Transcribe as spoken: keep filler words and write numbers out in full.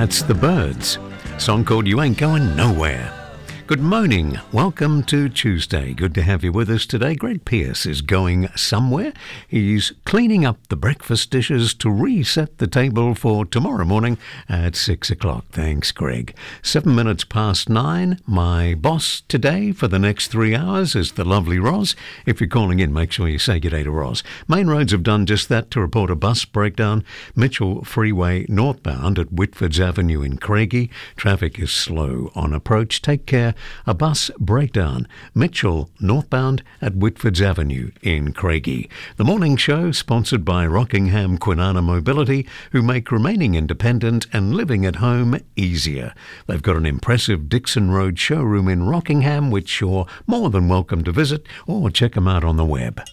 That's The Byrds. Song called You Ain't Going Nowhere. Good morning. Welcome to Tuesday. Good to have you with us today. Greg Pierce is going somewhere. He's cleaning up the breakfast dishes to reset the table for tomorrow morning at six o'clock. Thanks, Greg. Seven minutes past nine. My boss today for the next three hours is the lovely Roz. If you're calling in, make sure you say good day to Roz. Main roads have done just that to report a bus breakdown. Mitchell Freeway northbound at Whitfords Avenue in Craigie. Traffic is slow on approach. Take care. A bus breakdown. Mitchell northbound at Whitfords Avenue in Craigie. The morning show sponsored by Rockingham Kwinana Mobility, who make remaining independent and living at home easier. They've got an impressive Dixon Road showroom in Rockingham, which you're more than welcome to visit or check them out on the web.